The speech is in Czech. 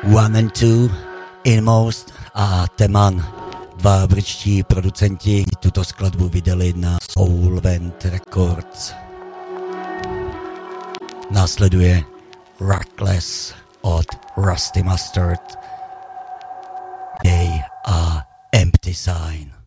One and Two, Inmost a Teman. Dva britští producenti tuto skladbu vydali na Soulvent Records. Následuje Reckless od Rusty Mustard. Day a Empty Sign.